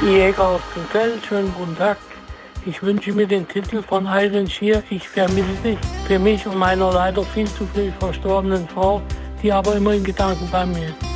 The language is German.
Jäger aus dem Feld, schönen guten Tag. Ich wünsche mir den Titel von Iron Shear, Ich vermisse dich, für mich und meiner leider viel zu früh verstorbenen Frau, die aber immer in Gedanken bei mir ist.